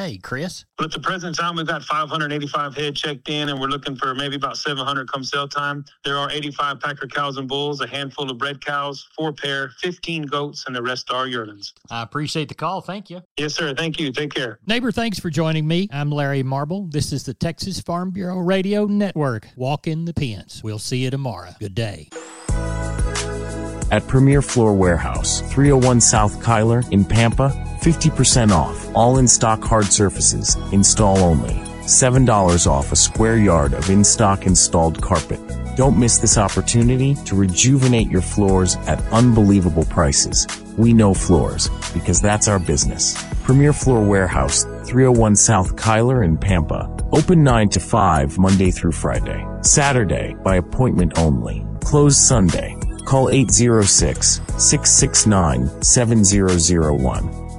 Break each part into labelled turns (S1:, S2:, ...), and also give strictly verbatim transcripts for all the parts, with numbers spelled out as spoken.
S1: today, Chris?
S2: Well, at the present time, we've got five hundred eighty-five head checked in, and we're looking for maybe about seven hundred come sale time. There are eighty-five packer cows and bulls, a handful of bred cows, four pair, fifteen goats, and the rest are yearlings.
S1: I appreciate the call. Thank you.
S2: Yes, sir. Thank you. Take care.
S3: Neighbor, thanks for joining me. I'm Larry Marble. This is the Texas Farm Bureau Radio Network. Walk in the pens. We'll see you tomorrow. Good day.
S4: At Premier Floor Warehouse, three oh one South Kyler in Pampa, fifty percent off. All in-stock hard surfaces, install only. seven dollars off a square yard of in-stock installed carpet. Don't miss this opportunity to rejuvenate your floors at unbelievable prices. We know floors, because that's our business. Premier Floor Warehouse, three oh one South Kyler in Pampa. Open nine to five Monday through Friday. Saturday, by appointment only. Closed Sunday. Call eight oh six, six six nine, seven oh oh one.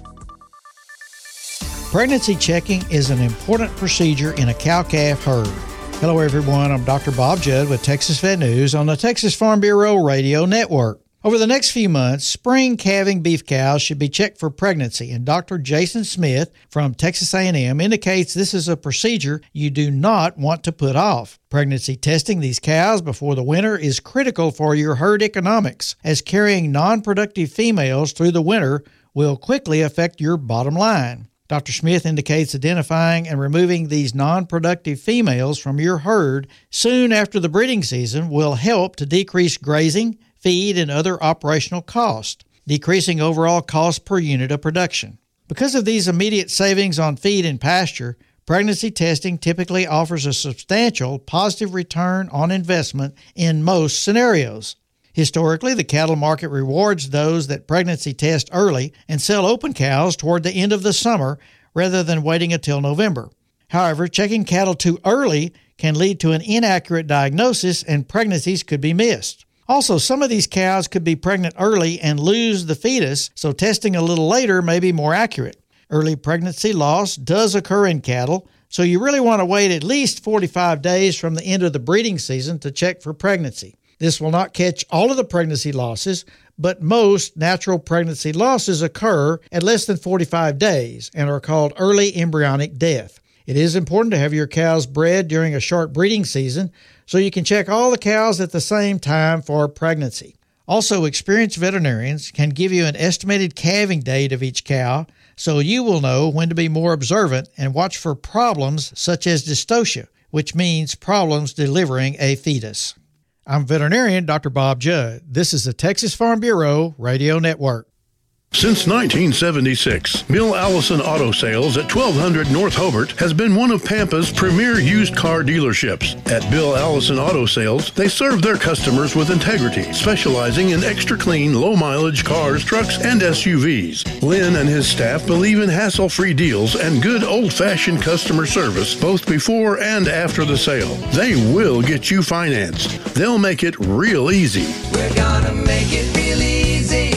S5: Pregnancy checking is an important procedure in a cow-calf herd. Hello, everyone. I'm Doctor Bob Judd with Texas Vet News on the Texas Farm Bureau Radio Network. Over the next few months, spring calving beef cows should be checked for pregnancy, and Doctor Jason Smith from Texas A and M indicates this is a procedure you do not want to put off. Pregnancy testing these cows before the winter is critical for your herd economics, as carrying non-productive females through the winter will quickly affect your bottom line. Doctor Smith indicates identifying and removing these non-productive females from your herd soon after the breeding season will help to decrease grazing, feed, and other operational costs, decreasing overall cost per unit of production. Because of these immediate savings on feed and pasture, pregnancy testing typically offers a substantial positive return on investment in most scenarios. Historically, the cattle market rewards those that pregnancy test early and sell open cows toward the end of the summer rather than waiting until November. However, checking cattle too early can lead to an inaccurate diagnosis and pregnancies could be missed. Also, some of these cows could be pregnant early and lose the fetus, so testing a little later may be more accurate. Early pregnancy loss does occur in cattle, so you really want to wait at least forty-five days from the end of the breeding season to check for pregnancy. This will not catch all of the pregnancy losses, but most natural pregnancy losses occur at less than forty-five days and are called early embryonic death. It is important to have your cows bred during a short breeding season so you can check all the cows at the same time for pregnancy. Also, experienced veterinarians can give you an estimated calving date of each cow so you will know when to be more observant and watch for problems such as dystocia, which means problems delivering a fetus. I'm veterinarian Doctor Bob Judd. This is the Texas Farm Bureau Radio Network.
S6: Since nineteen seventy-six, Bill Allison Auto Sales at twelve hundred North Hobart has been one of Pampa's premier used car dealerships. At Bill Allison Auto Sales, they serve their customers with integrity, specializing in extra clean, low-mileage cars, trucks, and S U Vs. Lynn and his staff believe in hassle-free deals and good old-fashioned customer service, both before and after the sale. They will get you financed. They'll make it real easy.
S7: We're gonna make it real easy.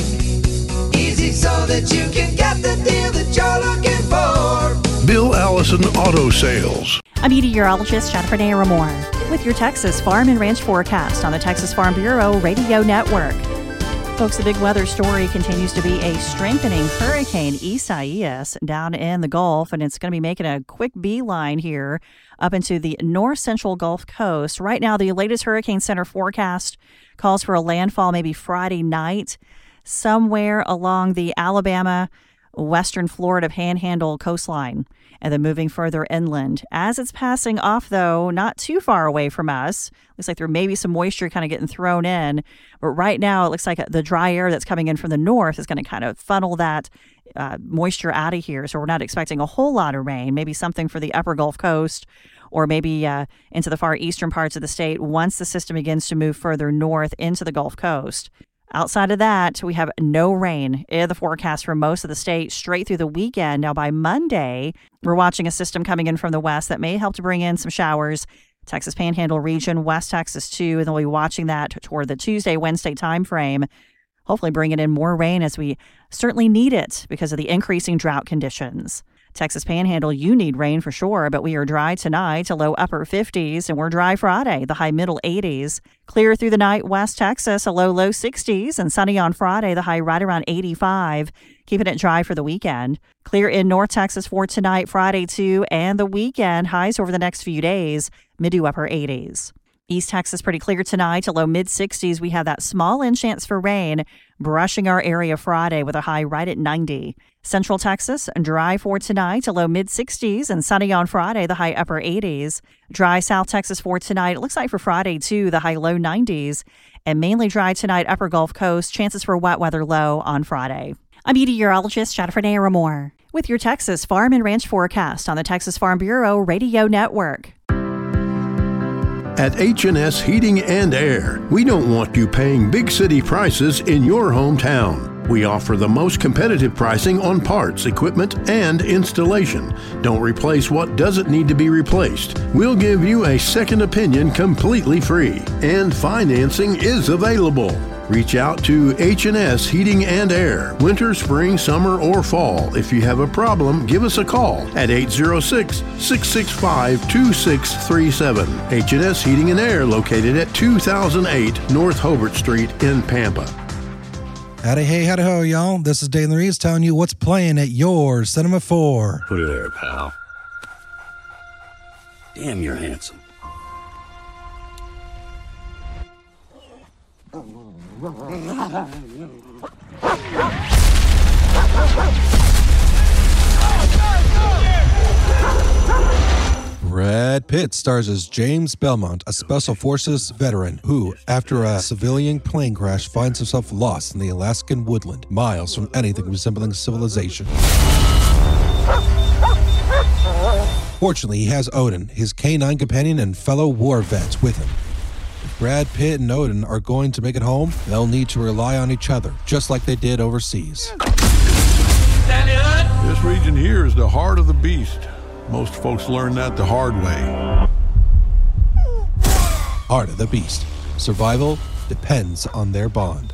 S7: So that you can get the deal that you're looking for.
S6: Bill Allison Auto Sales.
S8: I'm meteorologist Jennifer Naramore with your Texas Farm and Ranch forecast on the Texas Farm Bureau Radio Network. Folks, the big weather story continues to be a strengthening Hurricane Isaias down in the Gulf, and it's going to be making a quick beeline here up into the north central Gulf Coast. Right now, the latest Hurricane Center forecast calls for a landfall maybe Friday night, somewhere along the Alabama, western Florida panhandle coastline, and then moving further inland. As it's passing off, though, not too far away from us, looks like there may be some moisture kind of getting thrown in, but right now it looks like the dry air that's coming in from the north is going to kind of funnel that uh, moisture out of here, so we're not expecting a whole lot of rain, maybe something for the upper Gulf Coast, or maybe uh, into the far eastern parts of the state once the system begins to move further north into the Gulf Coast. Outside of that, we have no rain in the forecast for most of the state straight through the weekend. Now, by Monday, we're watching a system coming in from the west that may help to bring in some showers. Texas Panhandle region, West Texas too, and they'll be watching that toward the Tuesday, Wednesday timeframe. Hopefully bringing in more rain as we certainly need it because of the increasing drought conditions. Texas Panhandle, you need rain for sure, but we are dry tonight to low upper fifties, and we're dry Friday, the high middle eighties. Clear through the night, West Texas, a low low sixties, and sunny on Friday, the high right around eighty-five. Keeping it dry for the weekend. Clear in North Texas for tonight, Friday too, and the weekend. Highs over the next few days, mid to upper eighties. East Texas pretty clear tonight, a low mid sixties. We have that small in chance for rain brushing our area Friday with a high right at ninety. Central Texas, dry for tonight, a low mid sixties, and sunny on Friday, the high upper eighties. Dry South Texas for tonight. It looks like for Friday too, the high low nineties. And mainly dry tonight, upper Gulf Coast. Chances for wet weather low on Friday. I'm meteorologist Jennifer Naramore with your Texas Farm and Ranch forecast on the Texas Farm Bureau Radio Network.
S6: At H and S Heating and Air, we don't want you paying big city prices in your hometown. We offer the most competitive pricing on parts, equipment, and installation. Don't replace what doesn't need to be replaced. We'll give you a second opinion completely free, and financing is available. Reach out to H and S Heating and Air, winter, spring, summer, or fall. If you have a problem, give us a call at eight zero six, six six five, two six three seven. H and S Heating and Air, located at two thousand eight North Hobart Street in Pampa.
S9: Howdy, hey, howdy ho, y'all. This is Dave Reeves telling you what's playing at your Cinema four.
S10: Put it there, pal. Damn, you're handsome.
S9: Brad Pitt stars as James Belmont, a Special Forces veteran who, after a civilian plane crash, finds himself lost in the Alaskan woodland, miles from anything resembling civilization. Fortunately, he has Odin, his canine companion and fellow war vets, with him. If Brad Pitt and Odin are going to make it home, they'll need to rely on each other, just like they did overseas.
S6: This region here is the heart of the beast. Most folks learn that the hard way.
S9: Heart of the beast. Survival depends on their bond.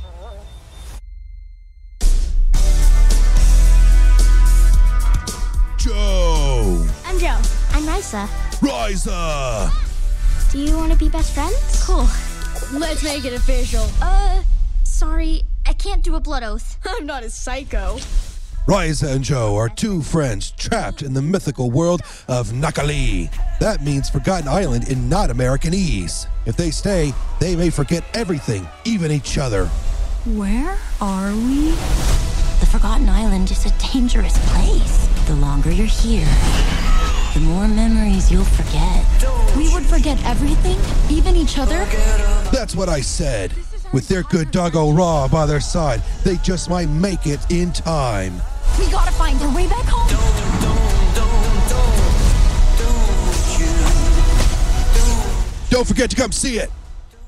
S9: Joe!
S11: I'm Joe. I'm Risa.
S9: Risa!
S11: Do you want to be best friends? Cool. Let's make it official. Uh, sorry, I can't do a blood oath. I'm not a psycho.
S9: Risa and Joe are two friends trapped in the mythical world of Nakali. That means Forgotten Island in not Americanese. If they stay, they may forget everything, even each other.
S12: Where are we? The Forgotten Island is a dangerous place. The longer you're here, the more memories you'll forget.
S11: We would forget everything? Even each other?
S9: That's what I said. With their good doggo Raw by their side, they just might make it in time.
S11: We gotta find our way back home.
S9: Don't forget to come see it.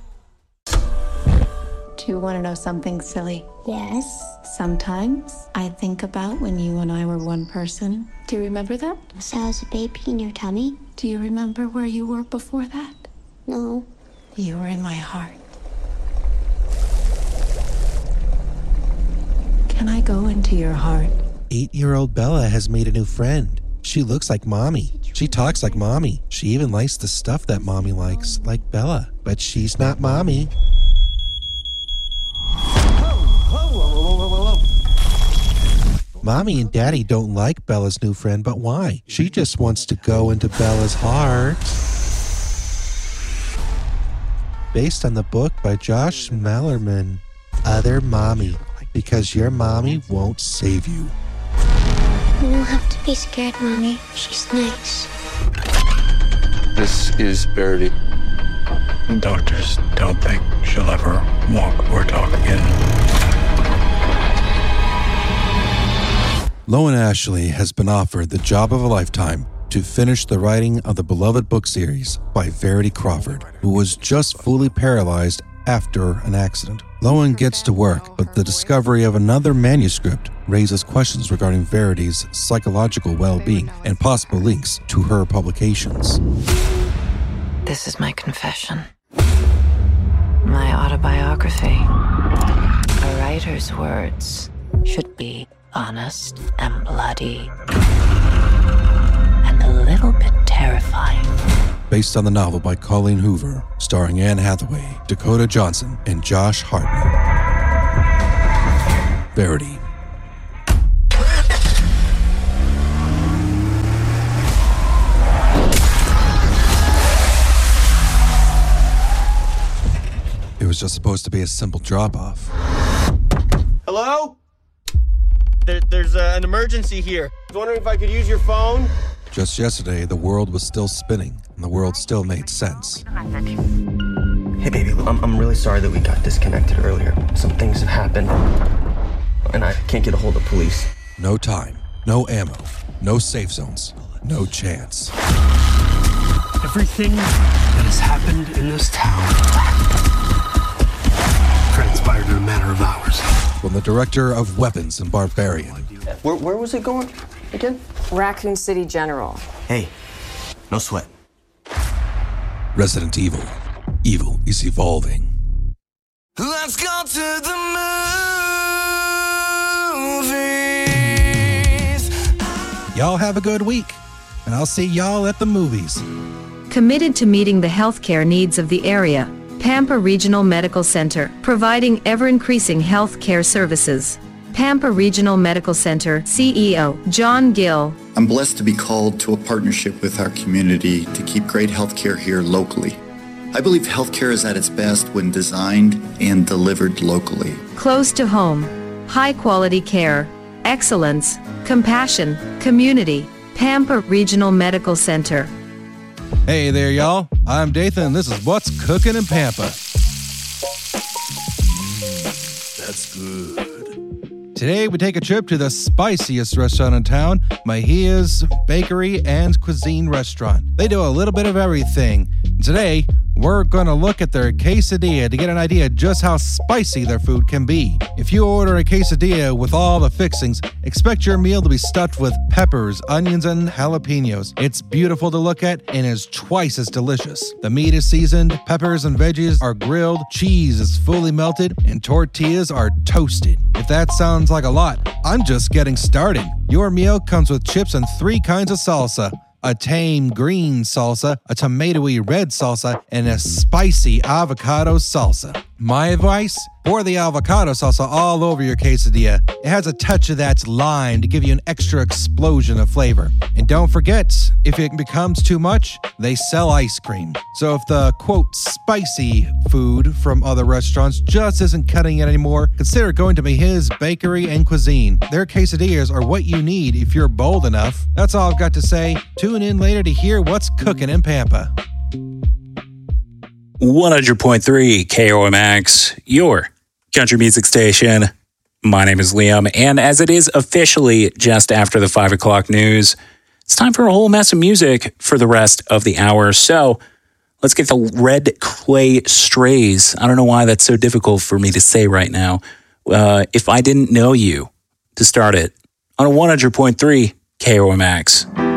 S13: Do you want to know something silly?
S11: Yes.
S13: Sometimes I think about when you and I were one person. Do you remember that?
S11: So I was a baby in your tummy?
S13: Do you remember where you were before that?
S11: No.
S13: You were in my heart. Can I go into your heart?
S9: Eight-year-old Bella has made a new friend. She looks like Mommy. She talks like Mommy. She even likes the stuff that Mommy likes, like Bella. But she's not Mommy. Mommy and Daddy don't like Bella's new friend, but why? She just wants to go into Bella's heart. Based on the book by Josh Malerman, Other Mommy, because your mommy won't save you.
S11: You don't have to be scared, Mommy. She's nice.
S10: This is Verity.
S14: Doctors don't think she'll ever walk or talk again.
S9: Loan Ashley has been offered the job of a lifetime to finish the writing of the beloved book series by Verity Crawford, who was just fully paralyzed after an accident. Loan gets to work, but the discovery of another manuscript raises questions regarding Verity's psychological well-being and possible links to her publications.
S15: This is my confession. My autobiography. A writer's words should be honest and bloody.
S9: based on the novel by Colleen Hoover, starring Anne Hathaway, Dakota Johnson, and Josh Hartnett. Verity. It was just supposed to be a simple drop-off.
S16: Hello? There, there's uh, an emergency here. I was wondering if I could use your phone?
S9: Just yesterday, the world was still spinning, and the world still made sense.
S16: Hey, baby, I'm, I'm really sorry that we got disconnected earlier. Some things have happened, and I can't get a hold of police.
S9: No time, no ammo, no safe zones, no chance.
S14: Everything that has happened in this town transpired in a matter of hours.
S9: From the director of Weapons and Barbarian.
S16: Where, where was it going again?
S17: Raccoon City General.
S16: Hey, no sweat.
S9: Resident Evil. Evil is evolving.
S7: Let's go to the movies.
S9: Y'all have a good week, and I'll see y'all at the movies.
S18: Committed to meeting the healthcare needs of the area, Pampa Regional Medical Center, providing ever-increasing health care services. Pampa Regional Medical Center C E O John Gill.
S19: I'm blessed to be called to a partnership with our community to keep great healthcare here locally. I believe healthcare is at its best when designed and delivered locally.
S18: Close to home, high-quality care, excellence, compassion, community. Pampa Regional Medical Center.
S9: Hey there, y'all. I'm Dathan, and this is What's Cooking in Pampa. That's good. Today, we take a trip to the spiciest restaurant in town, Mejia's Bakery and Cuisine Restaurant. They do a little bit of everything. Today, we're going to look at their quesadilla to get an idea just how spicy their food can be. If you order a quesadilla with all the fixings, expect your meal to be stuffed with peppers, onions, and jalapenos. It's beautiful to look at and is twice as delicious. The meat is seasoned, peppers and veggies are grilled, cheese is fully melted, and tortillas are toasted. If that sounds like a lot, I'm just getting started. Your meal comes with chips and three kinds of salsa. A tame green salsa, a tomatoey red salsa, and a spicy avocado salsa. My advice? Pour the avocado salsa all over your quesadilla. It has a touch of that lime to give you an extra explosion of flavor. And don't forget, if it becomes too much, they sell ice cream. So if the, quote, spicy food from other restaurants just isn't cutting it anymore, consider going to Mejia's Bakery and Cuisine. Their quesadillas are what you need if you're bold enough. That's all I've got to say. Tune in later to hear what's cooking in Pampa.
S20: one hundred point three K O M X, your country music station. My name is Liam, and as it is officially just after the five o'clock news, it's time for a whole mess of music for the rest of the hour. So let's get the Red Clay Strays. I don't know why that's so difficult for me to say right now. Uh, if I didn't know you, to start it on a one hundred point three K O M X.